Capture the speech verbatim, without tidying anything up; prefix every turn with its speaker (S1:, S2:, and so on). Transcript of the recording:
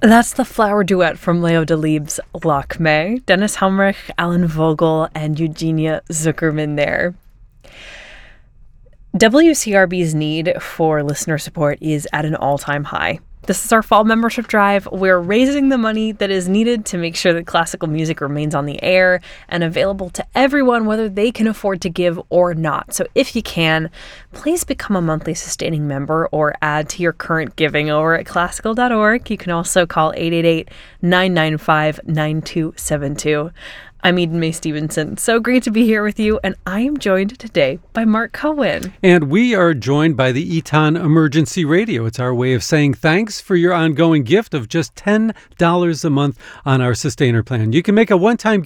S1: That's the flower duet from Leo Delibes' Lakme, Dennis Helmrich, Alan Vogel, and Eugenia Zuckerman there. W C R B's need for listener support is at an all-time high. This is our fall membership drive. We're raising the money that is needed to make sure that classical music remains on the air and available to everyone, whether they can afford to give or not. So if you can, please become a monthly sustaining member or add to your current giving over at classical dot org. You can also call eight eight eight, nine nine five, nine two seven two. I'm Eden May Stevenson. So great to be here with you, and I am joined today by Mark Cohen.
S2: And we are joined by the Eton Emergency Radio. It's our way of saying thanks for your ongoing gift of just ten dollars a month on our Sustainer plan. You can make a one-time